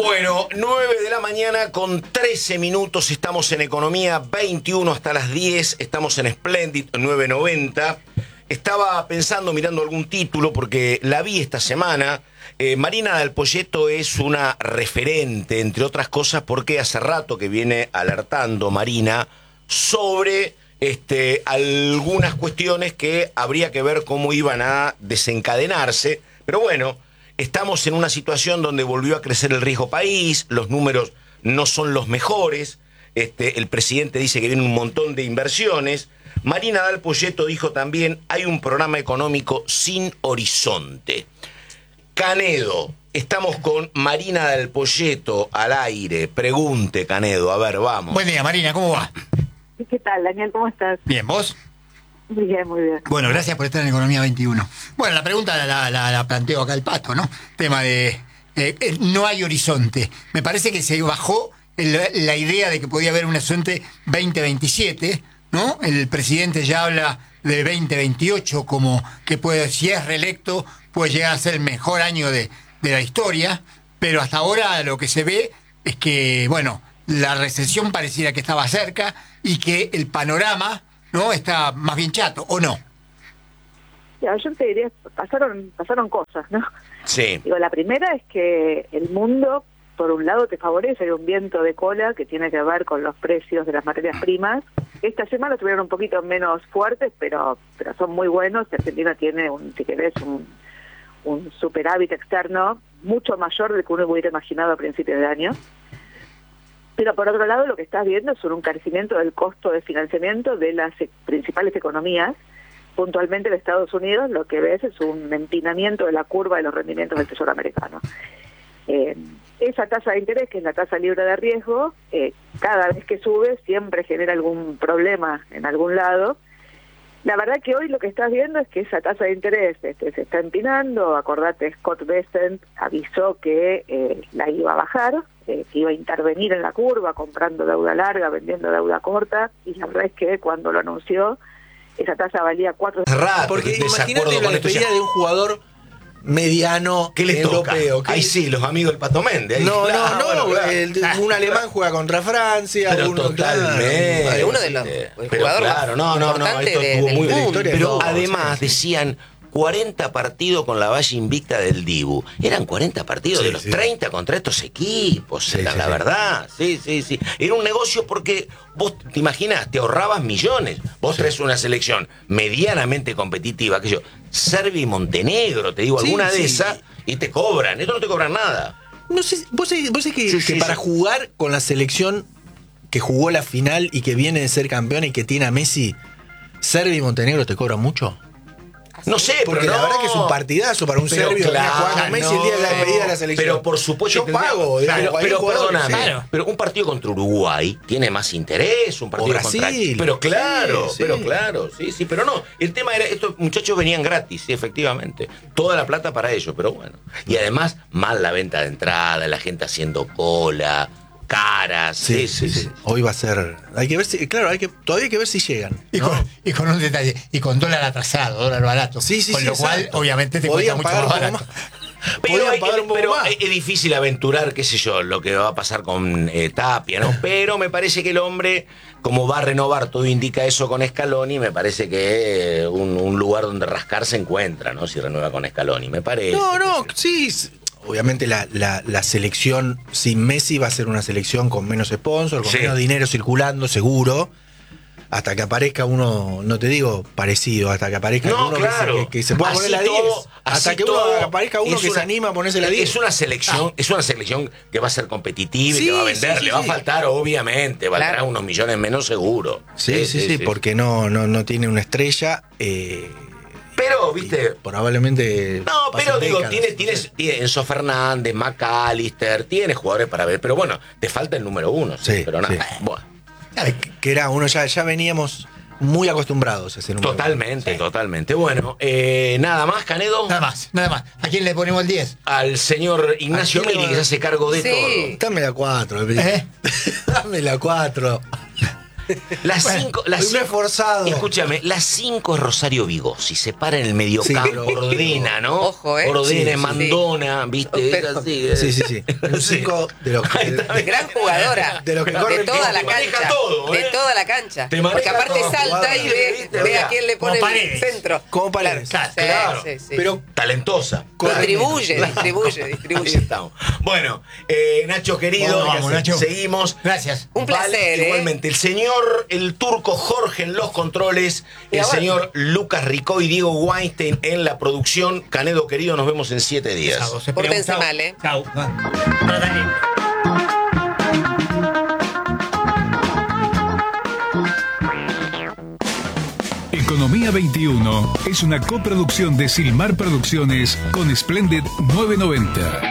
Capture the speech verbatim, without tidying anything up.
Bueno, nueve de la mañana con trece minutos, estamos en Economía, veintiuno hasta las diez, estamos en Splendid nueve noventa. Estaba pensando, mirando algún título, porque la vi esta semana. Eh, Marina Dal Poyetto es una referente, entre otras cosas, porque hace rato que viene alertando Marina sobre este, algunas cuestiones que habría que ver cómo iban a desencadenarse. Pero bueno, estamos en una situación donde volvió a crecer el riesgo país, los números no son los mejores, este, el presidente dice que viene un montón de inversiones. Marina Dal Poyetto dijo también, hay un programa económico sin horizonte. Canedo, estamos con Marina Dal Poyetto al aire. Pregunte, Canedo, a ver, vamos. Buen día, Marina, ¿cómo va? ¿Qué tal, Daniel? ¿Cómo estás? Bien, ¿vos? Muy bien, muy bien. Bueno, gracias por estar en Economía veintiuno. Bueno, la pregunta la, la, la planteo acá el Pato, ¿no? Tema de eh, eh, no hay horizonte. Me parece que se bajó el, la idea de que podía haber un horizonte veinte veintisiete, ¿no? El presidente ya habla de veinte veintiocho como que puede, si es reelecto, puede llegar a ser el mejor año de, de la historia, pero hasta ahora lo que se ve es que, bueno, la recesión pareciera que estaba cerca y que el panorama, ¿no?, está más bien chato, ¿o no? Ya, yo te diría, pasaron pasaron cosas, ¿no? Sí. Digo, la primera es que el mundo, por un lado, te favorece, hay un viento de cola que tiene que ver con los precios de las materias primas. Esta semana estuvieron un poquito menos fuertes, pero pero son muy buenos. Argentina tiene, un, si querés, un, un superávit externo mucho mayor del que uno hubiera imaginado a principios de año. Pero por otro lado, lo que estás viendo es un crecimiento del costo de financiamiento de las principales economías. Puntualmente en Estados Unidos lo que ves es un empinamiento de la curva de los rendimientos del Tesoro americano. Eh, esa tasa de interés, que es la tasa libre de riesgo, eh, cada vez que sube siempre genera algún problema en algún lado. La verdad que hoy lo que estás viendo es que esa tasa de interés este, se está empinando. Acordate, Scott Bessent avisó que eh, la iba a bajar, eh, que iba a intervenir en la curva comprando deuda larga, vendiendo deuda corta, y la verdad es que cuando lo anunció, esa tasa valía cuatro... Rato, porque imagínate la despedida de un jugador mediano ¿Qué le europeo. toca? Ahí sí, los amigos del Pato Méndez. Ahí, no, claro, no, no, bueno, claro. El, un alemán juega contra Francia. Pero uno, totalmente. Claro, uno de los pero claro, no, no, no, esto de, estuvo muy mundo. Pero No, además sí, sí. decían cuarenta partidos con la valla invicta del Dibu. Eran cuarenta partidos Sí, de los sí. treinta contra estos equipos, Sí, era sí, la sí. verdad. Sí, sí, sí. Era un negocio porque vos te imaginás, te ahorrabas millones. Vos Sí. traes una selección medianamente competitiva, que yo, Serbia y Montenegro, te digo, Sí, alguna de sí. esas, y te cobran. Esto no te cobran nada. No sé, vos sabés, vos sabés que, Sí, que sí, para sí. jugar con la selección que jugó la final y que viene de ser campeón y que tiene a Messi, Serbia y Montenegro te cobran mucho. No sé, Porque pero la no. verdad que es un partidazo para un Pero serbio claro, venir a jugar con Messi el día de la despedida de la selección. Pero por supuesto yo tendría- pago, Claro, digamos, cualquier pero jugador, perdóname, sí. Claro. pero un partido contra Uruguay tiene más interés, un partido O Brasil. contra pero claro, Sí, sí. pero claro, sí, sí, pero no, el tema era estos muchachos venían gratis, sí, efectivamente, toda la plata para ellos, pero bueno, y además mal la venta de entrada, la gente haciendo cola, caras, Sí, sí, sí. Hoy va a ser. Hay que ver si. Claro, hay que, todavía hay que ver si llegan. Y, ¿no? con, y con un detalle, y con dólar atrasado, dólar barato. Sí, sí, con sí, lo cual, exacto. obviamente, te Podían cuesta mucho pagar más un poco barato. más. Pero, Podían hay que- pagar un poco pero más. es difícil aventurar, qué sé yo, lo que va a pasar con eh, Tapia, ¿no? Pero me parece que el hombre, como va a renovar, todo indica eso con Scaloni, me parece que eh, un, un lugar donde rascar se encuentra, ¿no? Si renueva con Scaloni, me parece. No, no, sí. s- Obviamente la, la, la selección sin Messi va a ser una selección con menos sponsor, con Sí. menos dinero circulando, seguro. Hasta que aparezca uno, no te digo parecido, hasta que aparezca No, uno que claro. se, que, que se pueda Así poner la todo, diez. Hasta así que uno todo, aparezca uno es que se una- anima a ponerse la diez. Es una selección, es una selección que va a ser competitiva y Sí, que va a vender, sí, sí, le va sí. a faltar, obviamente, valdrá Claro. unos millones menos seguro. Sí, sí, sí, porque no, no, no tiene una estrella. Eh, Pero, viste, probablemente. no, pero pasen digo, décadas, tienes, no tienes, sé. tienes Enzo Fernández, McAllister, tienes jugadores para ver, pero bueno, te falta el número uno, sí, Sí, pero nada, sí. bueno, Que era uno, ya, ya veníamos muy acostumbrados a ese número. totalmente, Sí. totalmente. Bueno, eh, nada más, Canedo, Nada más, nada más. ¿A quién le ponemos el diez? al señor Ignacio ¿A quién le Mili, va? que se hace cargo de Sí. todo. Dame la cuatro, ¿Eh? Dame la cuatro. Las cinco, las un cinco, esforzado. Escúchame, las cinco es Rosario Vigossi, se para en el mediocampo, Sí, pero- ordena, ¿no? Ojo, ¿eh? Ordena, Sí, sí. mandona, ¿viste? Pero- Es así, eh. Sí, sí, sí. Un cinco de los Ahí está. de- Gran jugadora. De los que corren toda bien. la Te maneja cancha. todo, ¿eh? De toda la cancha. Te maneja Porque aparte todo, salta y ve, jugadora, ve ¿viste? a quién le pone Como el Paredes. centro. Como Paredes. Claro, sí, Claro. sí, sí. Pero Talentosa. distribuye, distribuye, Ahí distribuye. estamos. Bueno, eh, Nacho querido, Vamos, vamos, que Nacho. seguimos. Gracias. Un placer, ¿eh? Igualmente, el señor, el turco Jorge en los controles, Y el ahora- señor Lucas Ricó y Diego Weinstein en la producción. Canedo querido, nos vemos en siete días. Chao, os Pórtense esperamos. mal, ¿eh? Chao. Chao. Economía veintiuno es una coproducción de Silmar Producciones con Splendid novecientos noventa.